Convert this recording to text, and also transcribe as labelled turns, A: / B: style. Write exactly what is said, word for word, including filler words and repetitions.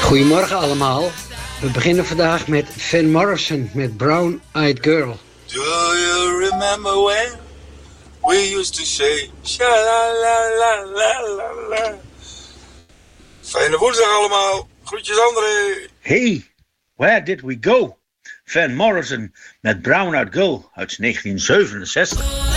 A: Goedemorgen allemaal. We beginnen vandaag met Van Morrison met Brown Eyed Girl.
B: Do you remember when we used to say sha-la-la-la-la-la-la? Fijne woensdag allemaal. Groetjes André.
C: Hey, where did we go? Van Morrison met Brown Eyed Girl uit negentien zevenenzestig.